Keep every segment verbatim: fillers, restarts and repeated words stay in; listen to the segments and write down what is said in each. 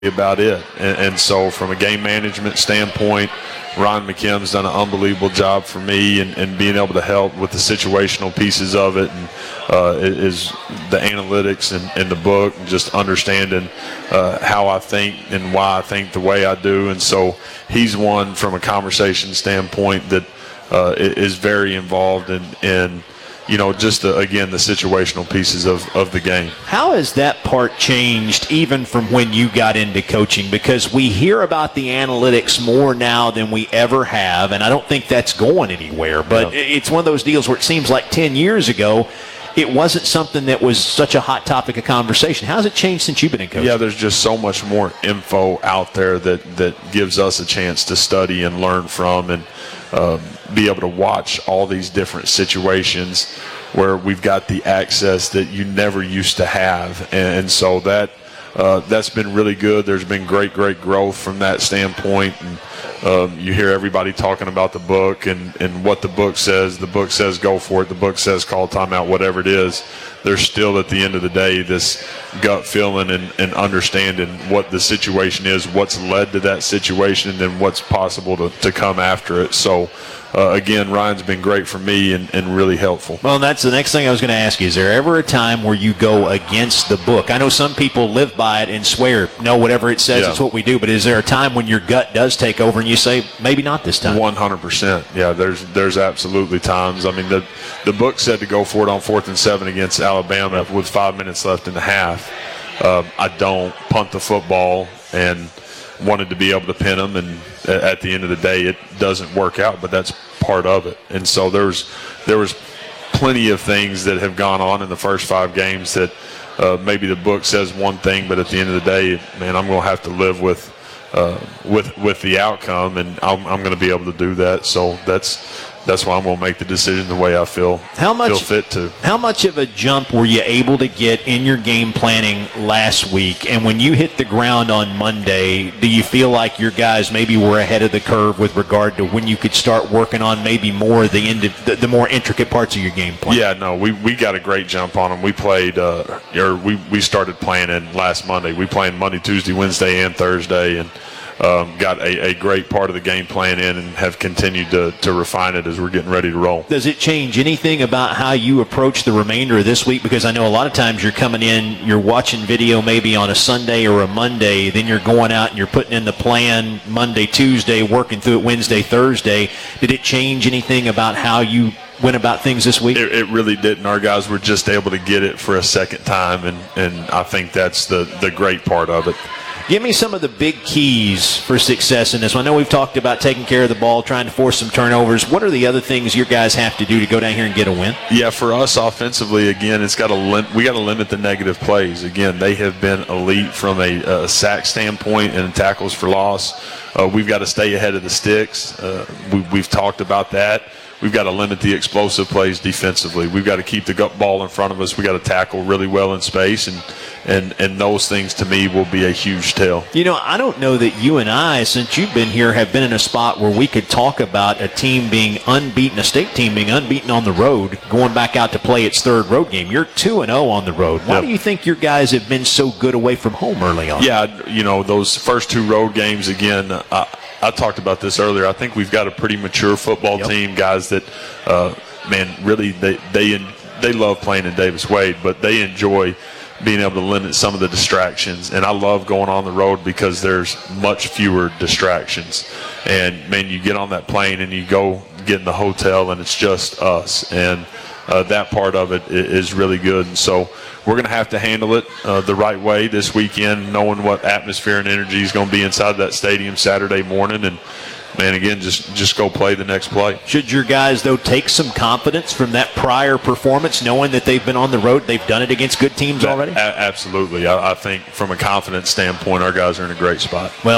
about it. And, and so from a game management standpoint, Ron McKim's done an unbelievable job for me and, and being able to help with the situational pieces of it, and uh, is the analytics and, and the book, and just understanding uh, how I think and why I think the way I do. And so he's one from a conversation standpoint that uh, is very involved in, in you know, just, the, again, the situational pieces of, of the game. How has that part changed even from when you got into coaching? Because we hear about the analytics more now than we ever have, and I don't think that's going anywhere. But yeah. It's one of those deals where it seems like ten years ago, it wasn't something that was such a hot topic of conversation. How has it changed since you've been in coaching? Yeah, there's just so much more info out there that, that gives us a chance to study and learn from, and um, be able to watch all these different situations where we've got the access that you never used to have. And, and so that uh, that's been really good. There's been great, great growth from that standpoint. And um, you hear everybody talking about the book and, and what the book says. The book says go for it. The book says call timeout, whatever it is. There's still, at the end of the day, this gut feeling and, and understanding what the situation is, what's led to that situation, and then what's possible to, to come after it. So, uh, again, Ryan's been great for me and, and really helpful. Well, that's the next thing I was going to ask you. Is there ever a time where you go against the book? I know some people live by it and swear, no, whatever it says, yeah. It's what we do. But is there a time when your gut does take over and you say, maybe not this time? one hundred percent. Yeah, there's there's absolutely times. I mean, the, the book said to go for it on fourth and seven against Alabama with five minutes left in the half. Uh, I don't punt the football and wanted to be able to pin them, and at the end of the day, it doesn't work out, but that's part of it. And so there's there was plenty of things that have gone on in the first five games that uh, maybe the book says one thing, but at the end of the day, man, I'm going to have to live with uh, with with the outcome, and I'm, I'm going to be able to do that. So that's that's why I'm going to make the decision the way I feel, how much, feel fit to. How much of a jump were you able to get in your game planning last week? And when you hit the ground on Monday, do you feel like your guys maybe were ahead of the curve with regard to when you could start working on maybe more of the, end of, the, the more intricate parts of your game plan? Yeah, no, we, we got a great jump on them. We played, uh, or we, we started planning last Monday. We played Monday, Tuesday, Wednesday, and Thursday, and Um, got a, a great part of the game plan in and have continued to, to refine it as we're getting ready to roll. Does it change anything about how you approach the remainder of this week? Because I know a lot of times you're coming in, you're watching video maybe on a Sunday or a Monday, then you're going out and you're putting in the plan Monday, Tuesday, working through it Wednesday, Thursday. Did it change anything about how you went about things this week? It, it really didn't. Our guys were just able to get it for a second time, and, and I think that's the, the great part of it. Give me some of the big keys for success in this one. I know we've talked about taking care of the ball, trying to force some turnovers. What are the other things your guys have to do to go down here and get a win? Yeah, for us offensively, again, it's got to lim- we got to limit the negative plays. Again, they have been elite from a, a sack standpoint and tackles for loss. Uh, we've got to stay ahead of the sticks. Uh, we, we've talked about that. We've got to limit the explosive plays defensively. We've got to keep the gut ball in front of us. We've got to tackle really well in space, and, and, and those things to me will be a huge tell. You know, I don't know that you and I, since you've been here, have been in a spot where we could talk about a team being unbeaten, a state team being unbeaten on the road, going back out to play its third road game. You're two and oh on the road. Why yep. do you think your guys have been so good away from home early on? Yeah, you know, those first two road games, again, uh, I talked about this earlier. I think we've got a pretty mature football yep. team, guys that, uh, man, really they they they love playing in Davis Wade, but they enjoy being able to limit some of the distractions. And I love going on the road because there's much fewer distractions. And, man, you get on that plane and you go get in the hotel and it's just us. And uh, that part of it is really good. And so we're going to have to handle it uh, the right way this weekend, knowing what atmosphere and energy is going to be inside that stadium Saturday morning. And, man, again, just, just go play the next play. Should your guys, though, take some confidence from that prior performance, knowing that they've been on the road, they've done it against good teams already? A- absolutely. I, I think from a confidence standpoint, our guys are in a great spot. Well,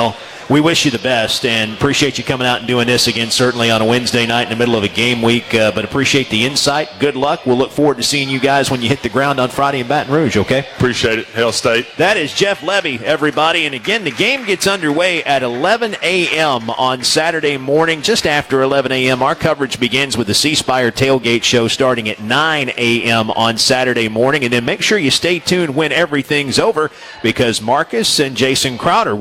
we wish you the best and appreciate you coming out and doing this again, certainly on a Wednesday night in the middle of a game week. Uh, but appreciate the insight. Good luck. We'll look forward to seeing you guys when you hit the ground on Friday in Baton Rouge, okay? Appreciate it. Hail State. That is Jeff Levy, everybody. And again, the game gets underway at eleven a.m. on Saturday morning. Just after eleven a.m., our coverage begins with the C Spire Tailgate Show starting at nine a.m. on Saturday morning. And then make sure you stay tuned when everything's over, because Marcus and Jason Crowder